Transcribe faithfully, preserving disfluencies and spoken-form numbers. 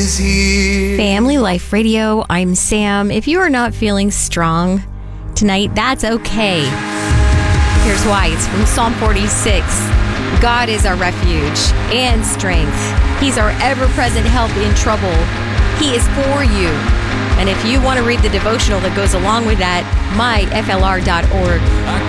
is here. Family Life Radio, I'm Sam. If you are not feeling strong tonight, that's okay. Here's why. It's from Psalm forty-six. God is our refuge and strength. He's our ever-present help in trouble. He is for you. And if you want to read the devotional that goes along with that, my F L R dot org.